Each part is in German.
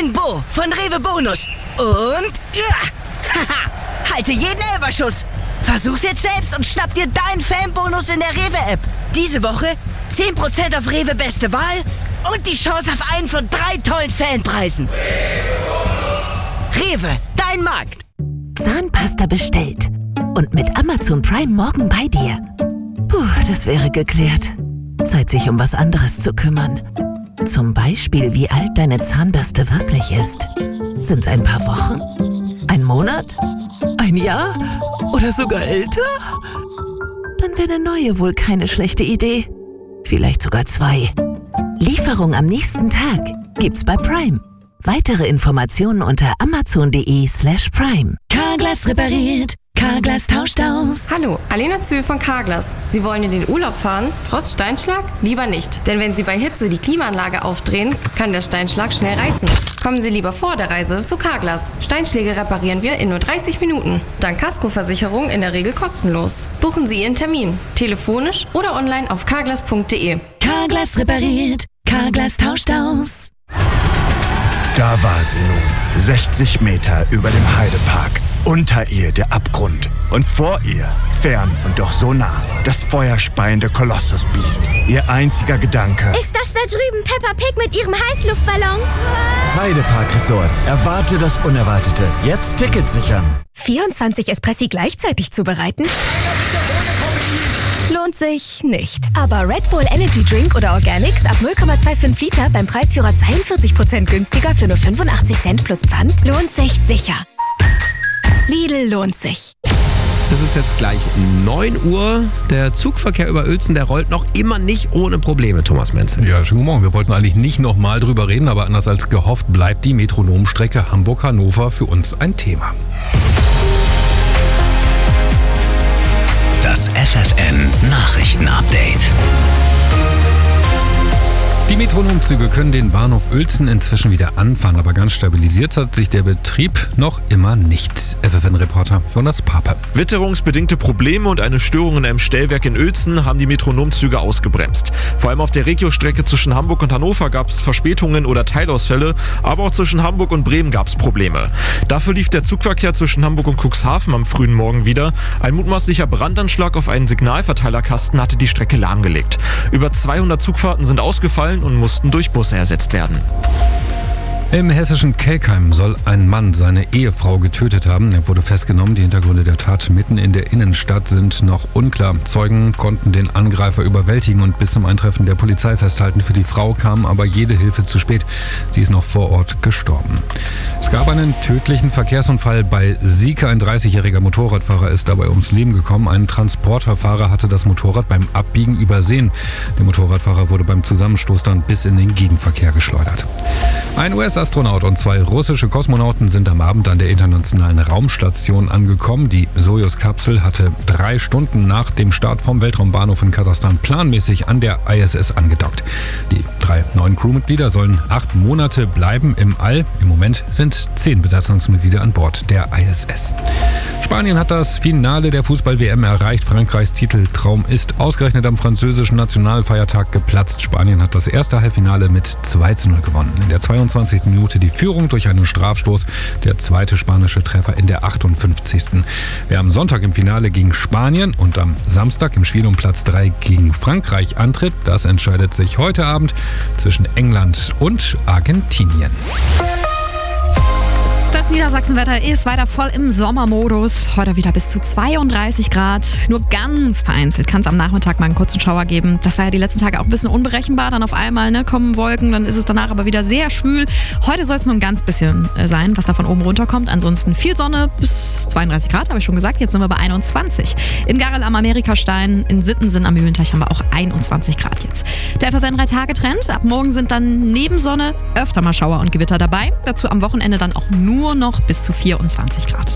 bin Bo von Rewe Bonus. Und halte jeden Elferschuss. Versuch's jetzt selbst und schnapp dir deinen Fanbonus in der Rewe-App. Diese Woche 10% auf Rewe Beste Wahl und die Chance auf einen von 3 tollen Fanpreisen. Rewe, dein Markt. Zahnpasta bestellt. Und mit Amazon Prime morgen bei dir. Puh, das wäre geklärt. Zeit, sich um was anderes zu kümmern. Zum Beispiel, wie alt deine Zahnbürste wirklich ist. Sind's ein paar Wochen? Ein Monat? Ein Jahr? Oder sogar älter? Dann wäre eine neue wohl keine schlechte Idee. Vielleicht sogar 2. Lieferung am nächsten Tag gibt's bei Prime. Weitere Informationen unter amazon.de/prime. Carglass repariert. Carglass tauscht aus. Hallo, Alena Zühl von Carglass. Sie wollen in den Urlaub fahren? Trotz Steinschlag? Lieber nicht. Denn wenn Sie bei Hitze die Klimaanlage aufdrehen, kann der Steinschlag schnell reißen. Kommen Sie lieber vor der Reise zu Carglass. Steinschläge reparieren wir in nur 30 Minuten. Dank Kaskoversicherung in der Regel kostenlos. Buchen Sie Ihren Termin. Telefonisch oder online auf carglass.de. Carglass repariert. Carglass tauscht aus. Da war sie nun, 60 Meter über dem Heidepark. Unter ihr der Abgrund und vor ihr, fern und doch so nah, das feuerspeiende Kolossusbiest. Ihr einziger Gedanke: Ist das da drüben Peppa Pig mit ihrem Heißluftballon? Heidepark Resort. Erwarte das Unerwartete. Jetzt Tickets sichern. 24 Espressi gleichzeitig zubereiten? Lohnt sich nicht. Aber Red Bull Energy Drink oder Organics ab 0,25 Liter beim Preisführer 42% günstiger für nur 85 Cent plus Pfand lohnt sich sicher. Lidl lohnt sich. Es ist jetzt gleich 9 Uhr. Der Zugverkehr über Uelzen, der rollt noch immer nicht ohne Probleme, Thomas Menzel. Ja, schönen guten Morgen. Wir wollten eigentlich nicht nochmal drüber reden, aber anders als gehofft bleibt die Metronomstrecke Hamburg-Hannover für uns ein Thema. Das FFN-Nachrichten-Update. Die Metronomzüge können den Bahnhof Uelzen inzwischen wieder anfahren, aber ganz stabilisiert hat sich der Betrieb noch immer nicht. FFN-Reporter Jonas Pape. Witterungsbedingte Probleme und eine Störung in einem Stellwerk in Uelzen haben die Metronomzüge ausgebremst. Vor allem auf der Regiostrecke zwischen Hamburg und Hannover gab es Verspätungen oder Teilausfälle, aber auch zwischen Hamburg und Bremen gab es Probleme. Dafür lief der Zugverkehr zwischen Hamburg und Cuxhaven am frühen Morgen wieder. Ein mutmaßlicher Brandanschlag auf einen Signalverteilerkasten hatte die Strecke lahmgelegt. Über 200 Zugfahrten sind ausgefallen und mussten durch Busse ersetzt werden. Im hessischen Kelkheim soll ein Mann seine Ehefrau getötet haben. Er wurde festgenommen. Die Hintergründe der Tat mitten in der Innenstadt sind noch unklar. Zeugen konnten den Angreifer überwältigen und bis zum Eintreffen der Polizei festhalten. Für die Frau kam aber jede Hilfe zu spät. Sie ist noch vor Ort gestorben. Es gab einen tödlichen Verkehrsunfall bei Sieke. Ein 30-jähriger Motorradfahrer ist dabei ums Leben gekommen. Ein Transporterfahrer hatte das Motorrad beim Abbiegen übersehen. Der Motorradfahrer wurde beim Zusammenstoß dann bis in den Gegenverkehr geschleudert. Ein US-Astronaut und 2 russische Kosmonauten sind am Abend an der Internationalen Raumstation angekommen. Die Sojus-Kapsel hatte 3 Stunden nach dem Start vom Weltraumbahnhof in Kasachstan planmäßig an der ISS angedockt. Die 3 neuen Crewmitglieder sollen 8 Monate bleiben im All. Im Moment sind 10 Besatzungsmitglieder an Bord der ISS. Spanien hat das Finale der Fußball-WM erreicht. Frankreichs Titeltraum ist ausgerechnet am französischen Nationalfeiertag geplatzt. Spanien hat das erste Halbfinale mit 2:0 gewonnen. In der 22. Minute die Führung durch einen Strafstoß. Der zweite spanische Treffer in der 58. Wer am Sonntag im Finale gegen Spanien und am Samstag im Spiel um Platz 3 gegen Frankreich antritt, das entscheidet sich heute Abend zwischen England und Argentinien. Das Niedersachsenwetter ist weiter voll im Sommermodus. Heute wieder bis zu 32 Grad. Nur ganz vereinzelt kann es am Nachmittag mal einen kurzen Schauer geben. Das war ja die letzten Tage auch ein bisschen unberechenbar. Dann auf einmal kommen Wolken, dann ist es danach aber wieder sehr schwül. Heute soll es nur ein ganz bisschen sein, was da von oben runterkommt. Ansonsten viel Sonne bis 32 Grad, habe ich schon gesagt. Jetzt sind wir bei 21. In Garrel am Amerikastein, in Sittensen am Mühlenteich haben wir auch 21 Grad jetzt. Der FFN 3-Tage-Trend. Ab morgen sind dann neben Sonne öfter mal Schauer und Gewitter dabei. Dazu am Wochenende dann auch nur noch bis zu 24 Grad.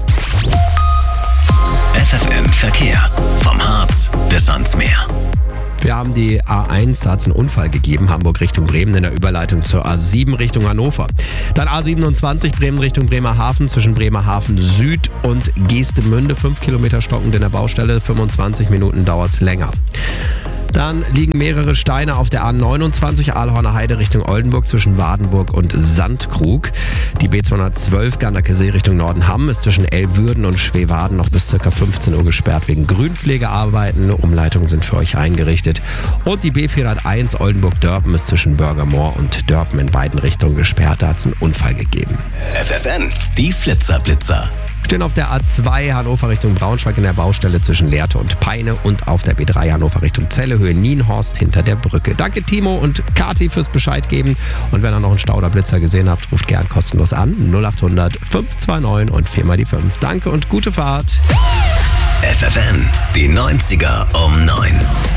FFN Verkehr. Vom Harz bis ans Meer. Wir haben die A1, da hat es einen Unfall gegeben, Hamburg Richtung Bremen in der Überleitung zur A7 Richtung Hannover. Dann A27 Bremen Richtung Bremerhaven zwischen Bremerhaven Süd und Geestemünde. 5 Kilometer stockend in der Baustelle, 25 Minuten dauert es länger. Dann liegen mehrere Steine auf der A29 Aalhorner Heide Richtung Oldenburg zwischen Wadenburg und Sandkrug. Die B212 Ganderkesee Richtung Nordenham ist zwischen Elwürden und Schweewaden noch bis ca. 15 Uhr gesperrt wegen Grünpflegearbeiten. Umleitungen sind für euch eingerichtet. Und die B401 Oldenburg-Dörpen ist zwischen Bürgermoor und Dörpen in beiden Richtungen gesperrt. Da hat es einen Unfall gegeben. FFN, die Flitzer-Blitzer. Stehen auf der A2 Hannover Richtung Braunschweig in der Baustelle zwischen Lehrte und Peine und auf der B3 Hannover Richtung Celle, Höhe Nienhorst hinter der Brücke. Danke Timo und Kati fürs Bescheid geben. Und wenn ihr noch einen Stau oder Blitzer gesehen habt, ruft gern kostenlos an. 0800 529 und 4 die 5. Danke und gute Fahrt. FFN, die 90er um 9.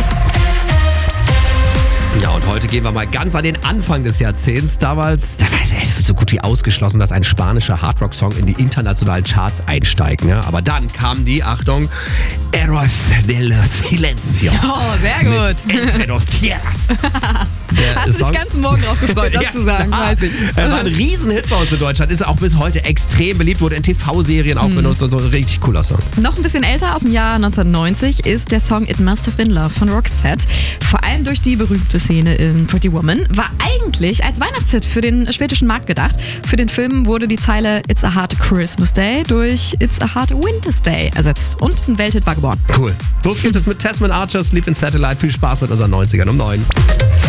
Ja, und heute gehen wir mal ganz an den Anfang des Jahrzehnts. Damals, da war es so gut wie ausgeschlossen, dass ein spanischer Hardrock-Song in die internationalen Charts einsteigt. Ne? Aber dann kam die, Achtung, Eros del Silencio. Oh, sehr gut. Entre dos tierras. Hast du dich ganz Morgen drauf gefreut, das zu sagen, weiß ich. War ein Riesenhit bei uns in Deutschland. Ist auch bis heute extrem beliebt, wurde in TV-Serien auch benutzt und so. Ein richtig cooler Song. Noch ein bisschen älter, aus dem Jahr 1990, ist der Song It Must Have Been Love von Roxette. Vor allem durch die berühmte Szene in Pretty Woman. War eigentlich als Weihnachtshit für den schwedischen Markt gedacht. Für den Film wurde die Zeile It's a Hard Christmas Day durch It's a Hard Winter's Day ersetzt. Und ein Welthit war geboren. Cool. Los geht's jetzt mit Tasman Archer, Sleep in Satellite. Viel Spaß mit unseren 90ern um 9.